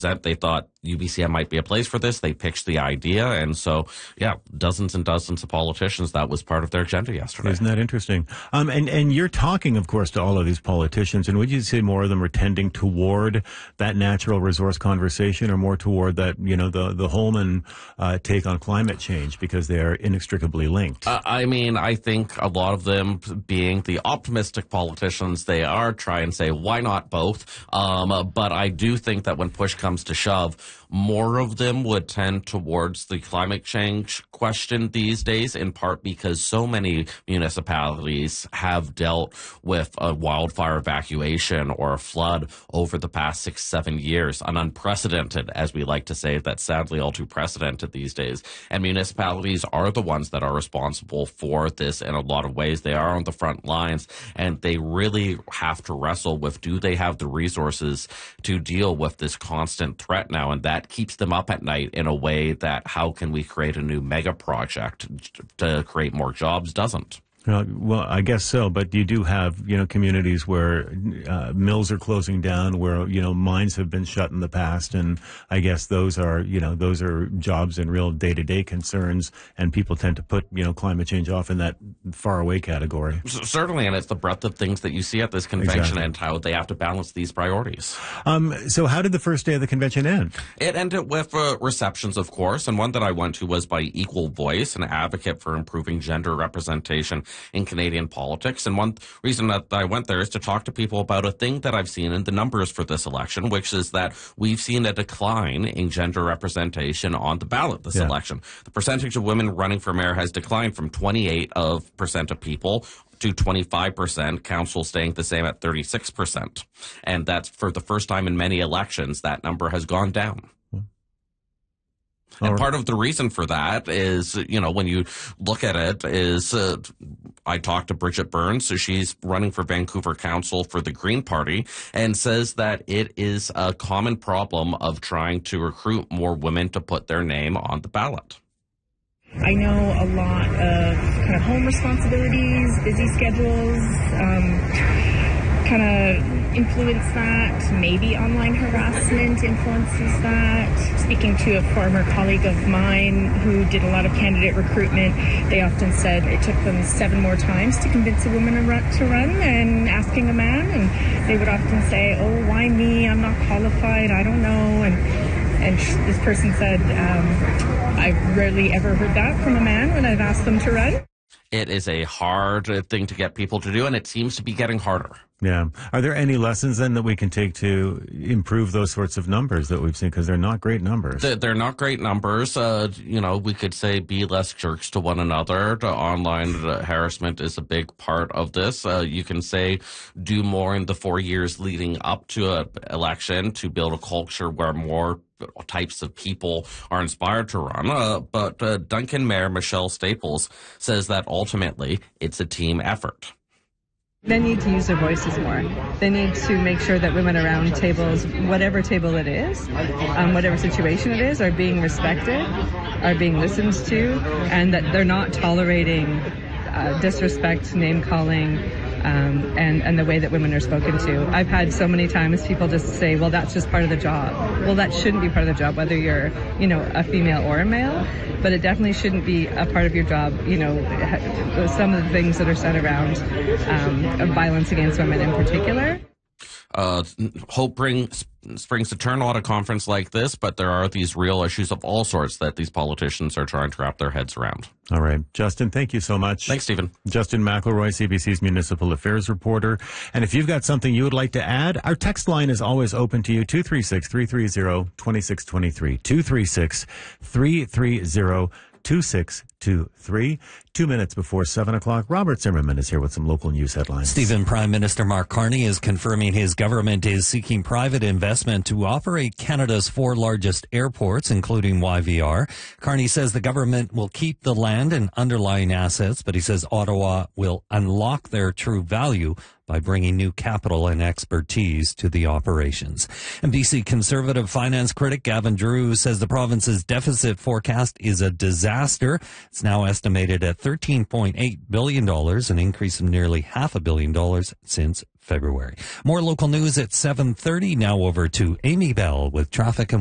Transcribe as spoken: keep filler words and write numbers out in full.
that they thought U B C M might be a place for this. They pitched the idea. And so, yeah, dozens and dozens of politicians, that was part of their agenda yesterday. Isn't that interesting? Um, and, and you're talking, of course, to all of these politicians. And would you say more of them are tending toward that natural resource conversation or more toward that, you know, the, the Holman uh, take on climate change because they are inextricably linked? Uh, I mean, I think a lot of them being the optimistic politicians, they are try and say, why not both? Um, uh, but I do think that when push comes to shove, more of them would tend towards the climate change question these days, in part because so many municipalities have dealt with a wildfire evacuation or a flood over the past six, seven years, an unprecedented, as we like to say, that's sadly all too precedented these days. And municipalities are the ones that are responsible for this in a lot of ways. They are on the front lines, and they really have to wrestle with, do they have the resources to deal with this constant threat now? And that keeps them up at night in a way that how can we create a new mega project to create more jobs doesn't. Uh, well, I guess so, but you do have, you know, communities where uh, mills are closing down, where, you know, mines have been shut in the past, and I guess those are, you know, those are jobs and real day-to-day concerns, and people tend to put, you know, climate change off in that far-away category. C- certainly, and it's the breadth of things that you see at this convention Exactly. and how they have to balance these priorities. Um, so how did the first day of the convention end? It ended with uh, receptions, of course, and one that I went to was by Equal Voice, an advocate for improving gender representation in Canadian politics. And one reason that I went there is to talk to people about a thing that I've seen in the numbers for this election, which is that we've seen a decline in gender representation on the ballot this Yeah. election. The percentage of women running for mayor has declined from twenty-eight of percent of people to twenty-five percent, council staying the same at thirty-six percent. And that's for the first time in many elections, that number has gone down. And part of the reason for that is, you know, when you look at it is, uh, I talked to Bridget Burns, so she's running for Vancouver Council for the Green Party, and says that it is a common problem of trying to recruit more women to put their name on the ballot. I know a lot of kind of home responsibilities, busy schedules, um, kind of influence that. Maybe online harassment influences that. Speaking to a former colleague of mine who did a lot of candidate recruitment, they often said it took them seven more times to convince a woman to run, to run and asking a man. And they would often say, oh, why me? I'm not qualified. I don't know. And And this person said, um, I've rarely ever heard that from a man when I've asked them to run. It is a hard thing to get people to do, and it seems to be getting harder. Yeah. Are there any lessons then that we can take to improve those sorts of numbers that we've seen? Because they're not great numbers. They're, they're not great numbers. Uh, you know, we could say be less jerks to one another. The online uh, harassment is a big part of this. Uh, you can say do more in the four years leading up to an election to build a culture where more types of people are inspired to run. Uh, but uh, Duncan Mayor Michelle Staples says that ultimately it's a team effort. They need to use their voices more. They need to make sure that women around tables, whatever table it is, um, whatever situation it is, are being respected, are being listened to, and that they're not tolerating uh, disrespect, name-calling, um, and, and the way that women are spoken to. I've had so many times people just say, well, that's just part of the job. Well, that shouldn't be part of the job, whether you're, you know, a female or a male, but it definitely shouldn't be a part of your job, you know, some of the things that are said around um, violence against women in particular. Uh, hope brings, springs to turn at a conference like this, but there are these real issues of all sorts that these politicians are trying to wrap their heads around. All right. Justin, thank you so much. Thanks, Stephen. Justin McElroy, C B C's Municipal Affairs reporter. And if you've got something you would like to add, our text line is always open to you, two three six, three three zero, two six two three, two three six, three three zero, two six two three. Two minutes before seven o'clock, Robert Zimmerman is here with some local news headlines. Stephen, Prime Minister Mark Carney is confirming his government is seeking private investment to operate Canada's four largest airports, including Y V R. Carney says the government will keep the land and underlying assets, but he says Ottawa will unlock their true value by bringing new capital and expertise to the operations. And B C Conservative finance critic Gavin Drew says the province's deficit forecast is a disaster. It's now estimated at thirteen point eight billion dollars, an increase of nearly half a billion dollars since February. More local news at seven thirty. Now over to Amy Bell with traffic and